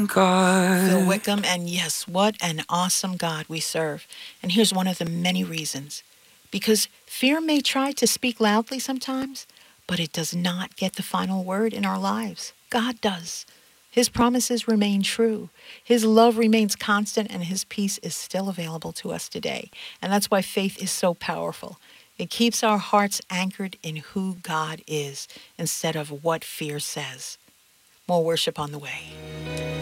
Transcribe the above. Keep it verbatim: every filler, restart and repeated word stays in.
God. Phil Wickham, and yes, what an awesome God we serve. And here's one of the many reasons. Because fear may try to speak loudly sometimes, but it does not get the final word in our lives. God does. His promises remain true. His love remains constant, and his peace is still available to us today. And that's why faith is so powerful. It keeps our hearts anchored in who God is instead of what fear says. More worship on the way.